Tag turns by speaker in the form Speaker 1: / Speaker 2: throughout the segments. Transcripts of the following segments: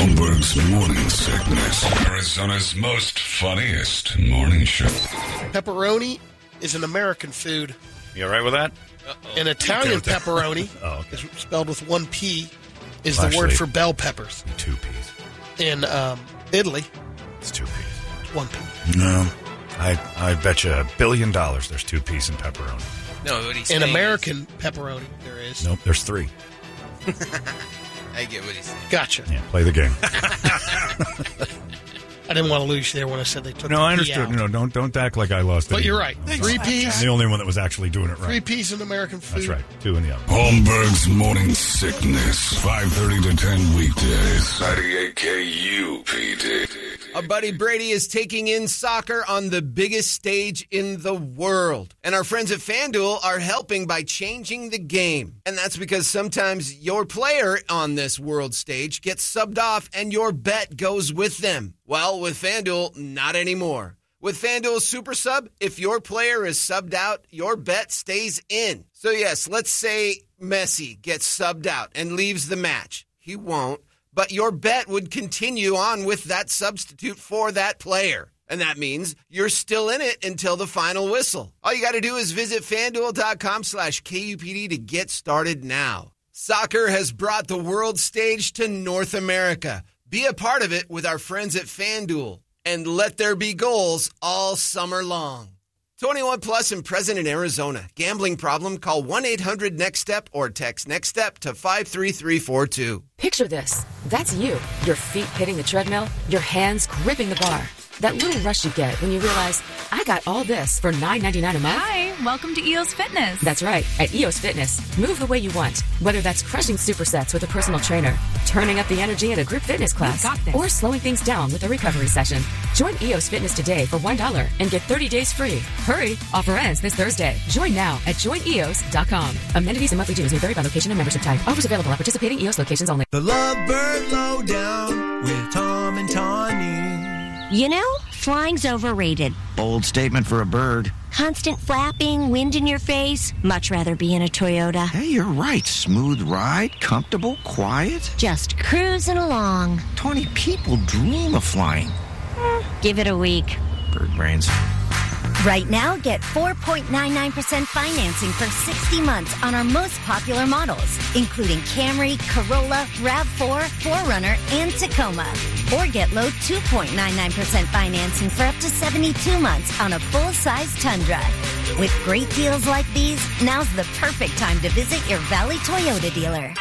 Speaker 1: Holmberg's Morning Sickness. Arizona's most funniest morning show.
Speaker 2: Pepperoni is an American food.
Speaker 3: You all right with that?
Speaker 2: An Italian pepperoni, is spelled with one P, is the word for bell peppers.
Speaker 3: 2 P's.
Speaker 2: In Italy,
Speaker 3: It's 2 P's.
Speaker 2: 1 P.
Speaker 3: No. I bet you $1 billion there's 2 P's in pepperoni.
Speaker 4: No, what he's
Speaker 2: In
Speaker 4: saying
Speaker 2: American pepperoni, there is.
Speaker 3: Nope, there's 3.
Speaker 4: I get what he's saying.
Speaker 2: Gotcha.
Speaker 3: Yeah, play the game.
Speaker 2: I didn't want to lose you there when I said they took
Speaker 3: No,
Speaker 2: the
Speaker 3: I
Speaker 2: P
Speaker 3: understood.
Speaker 2: out.
Speaker 3: No, don't act like I lost it.
Speaker 2: But you're right. 3 P's.
Speaker 3: I'm the only one that was actually doing it right.
Speaker 2: 3 P's in American food.
Speaker 3: That's right. 2 in the other.
Speaker 1: Holmberg's Morning Sickness. 5:30 to 10 weekdays. 98 KUPD.
Speaker 4: Our buddy Brady is taking in soccer on the biggest stage in the world. And our friends at FanDuel are helping by changing the game. And that's because sometimes your player on this world stage gets subbed off and your bet goes with them. Well, with FanDuel, not anymore. With FanDuel Super Sub, if your player is subbed out, your bet stays in. So yes, let's say Messi gets subbed out and leaves the match. He won't. But your bet would continue on with that substitute for that player. And that means you're still in it until the final whistle. All you got to do is visit FanDuel.com/KUPD to get started now. Soccer has brought the world stage to North America. Be a part of it with our friends at FanDuel. And let there be goals all summer long. 21 plus and present in Arizona. Gambling problem? Call 1-800-NEXT-STEP or text NEXT-STEP to 53342.
Speaker 5: Picture this. That's you. Your feet hitting the treadmill, your hands gripping the bar. That little rush you get when you realize, I got all this for $9.99 a month.
Speaker 6: Hi, welcome to EOS Fitness.
Speaker 5: That's right. At EOS Fitness, move the way you want. Whether that's crushing supersets with a personal trainer, turning up the energy in a group fitness class, or slowing things down with a recovery session. Join EOS Fitness today for $1 and get 30 days free. Hurry, offer ends this Thursday. Join now at joineos.com. Amenities and monthly dues may vary by location and membership type. Offers available at participating EOS locations only.
Speaker 7: The Lovebird Lowdown with Tom and Tawny.
Speaker 8: You know, flying's overrated.
Speaker 9: Bold statement for a bird.
Speaker 8: Constant flapping, wind in your face. Much rather be in a Toyota.
Speaker 9: Hey, you're right. Smooth ride, comfortable, quiet.
Speaker 8: Just cruising along.
Speaker 9: 20 people dream of flying.
Speaker 8: Give it a week.
Speaker 9: Bird brains.
Speaker 8: Right now, get 4.99% financing for 60 months on our most popular models, including Camry, Corolla, RAV4, 4Runner, and Tacoma. Or get low 2.99% financing for up to 72 months on a full-size Tundra. With great deals like these, now's the perfect time to visit your Valley Toyota dealer.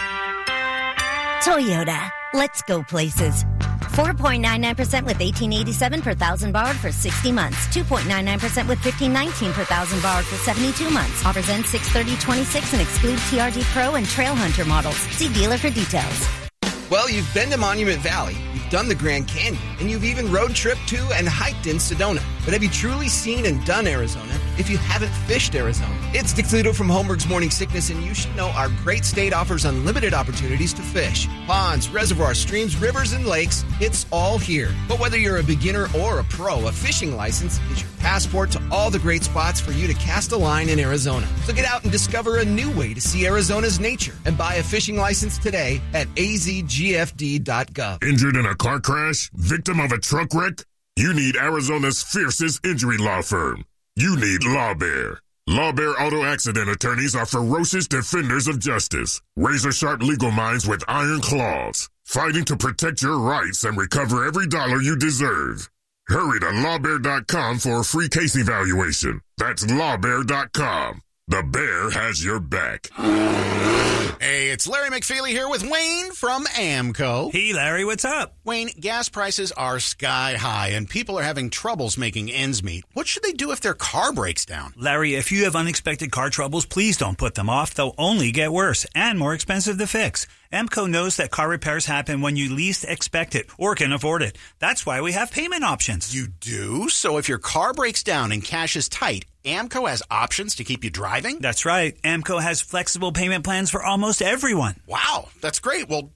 Speaker 8: Toyota. Let's go places. 4.99% with $18.87 per thousand borrowed for 60 months. 2.99% with $15.19 per thousand borrowed for 72 months. Offers end 6/30/26 and exclude TRD Pro and Trail Hunter models. See dealer for details.
Speaker 4: Well, you've been to Monument Valley, you've done the Grand Canyon, and you've even road tripped to and hiked in Sedona. But have you truly seen and done Arizona if you haven't fished Arizona? It's Dick Ludo from Holmberg's Morning Sickness, and you should know our great state offers unlimited opportunities to fish. Ponds, reservoirs, streams, rivers, and lakes, it's all here. But whether you're a beginner or a pro, a fishing license is your passport to all the great spots for you to cast a line in Arizona. So get out and discover a new way to see Arizona's nature and buy a fishing license today at azgfd.gov.
Speaker 1: Injured in a car crash? Victim of a truck wreck? You need Arizona's fiercest injury law firm. You need Law Bear. Law Bear Auto Accident attorneys are ferocious defenders of justice. Razor-sharp legal minds with iron claws. Fighting to protect your rights and recover every dollar you deserve. Hurry to lawbear.com for a free case evaluation. That's lawbear.com. The bear has your back.
Speaker 10: Hey, it's Larry McFeely here with Wayne from AMCO.
Speaker 11: Hey, Larry, what's up?
Speaker 10: Wayne, gas prices are sky high, and people are having troubles making ends meet. What should they do if their car breaks down?
Speaker 11: Larry, if you have unexpected car troubles, please don't put them off. They'll only get worse and more expensive to fix. AMCO knows that car repairs happen when you least expect it or can afford it. That's why we have payment options.
Speaker 10: You do? So if your car breaks down and cash is tight, AMCO has options to keep you driving?
Speaker 11: That's right. AMCO has flexible payment plans for almost everyone.
Speaker 10: Wow, that's great. Well,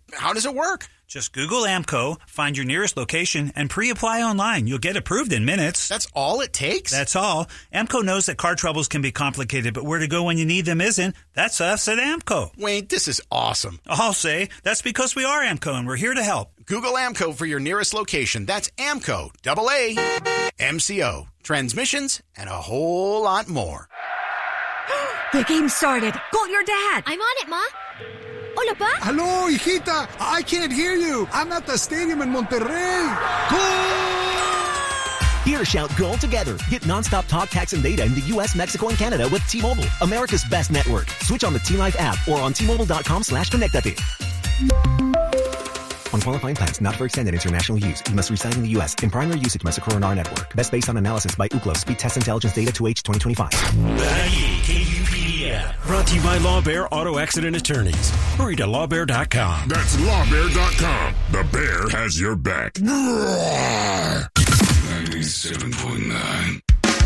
Speaker 10: how does it work?
Speaker 11: Just Google AMCO, find your nearest location, and pre-apply online. You'll get approved in minutes.
Speaker 10: That's all it takes?
Speaker 11: That's all. AMCO knows that car troubles can be complicated, but where to go when you need them isn't. That's us at AMCO.
Speaker 10: Wayne, this is awesome.
Speaker 11: I'll say, that's because we are AMCO, and we're here to help.
Speaker 10: Google AMCO for your nearest location. That's AMCO, AA-MCO. Transmissions and a whole lot more.
Speaker 12: The game started. Call your dad.
Speaker 8: I'm on it, Ma. Hola, Pa.
Speaker 13: Hello, hijita. I can't hear you. I'm at the stadium in Monterrey. Goal!
Speaker 14: Here, shout goal together. Get nonstop talk, text, and data in the U.S., Mexico, and Canada with T-Mobile, America's best network. Switch on the T-Life app or on T-Mobile.com/connectate. On qualifying plans, not for extended international use. You must reside in the U.S. In primary usage must occur on our network. Best based on analysis by Ookla. Speed Test Intelligence Data 2H 2025.
Speaker 15: KUPD app. Brought to you by Lawbear Auto Accident Attorneys. Hurry to lawbear.com.
Speaker 1: That's lawbear.com. The bear has your back. 97.9